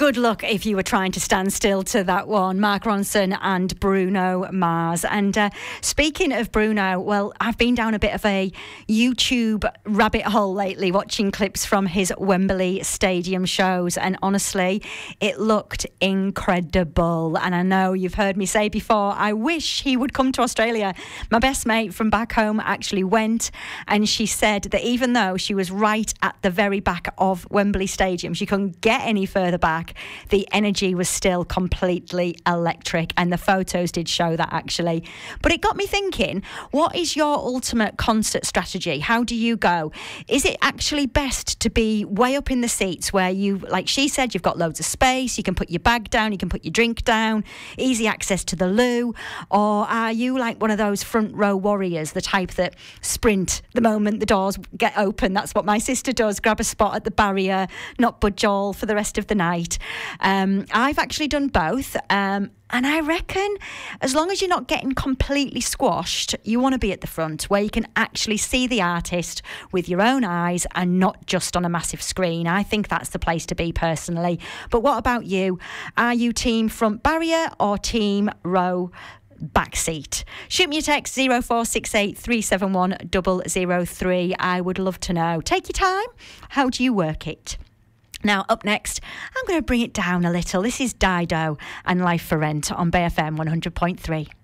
Good luck if you were trying to stand still to that one. Mark Ronson and Bruno Mars. And speaking of Bruno, well, I've been down a bit of a YouTube rabbit hole lately watching clips from his Wembley Stadium shows. And honestly, it looked incredible. And I know you've heard me say before, I wish he would come to Australia. My best mate from back home actually went, and she said that even though she was right at the very back of Wembley Stadium, she couldn't get any further back. The energy was still completely electric, and the photos did show that actually. But it got me thinking, what is your ultimate concert strategy? How do you go? Is it actually best to be way up in the seats where you, like she said, you've got loads of space, you can put your bag down, you can put your drink down, easy access to the loo? Or are you like one of those front row warriors, the type that sprint the moment the doors get open? That's what my sister does, grab a spot at the barrier, not budge all for the rest of the night. I've actually done both, and I reckon as long as you're not getting completely squashed, you want to be at the front where you can actually see the artist with your own eyes and not just on a massive screen. I think that's the place to be personally. But what about you? Are you team front barrier or team row back seat? Shoot me a text 0468 371 003. I would love to know. Take your time. How do you work it? Now, up next, I'm going to bring it down a little. This is Dido and Life for Rent on BFM 100.3.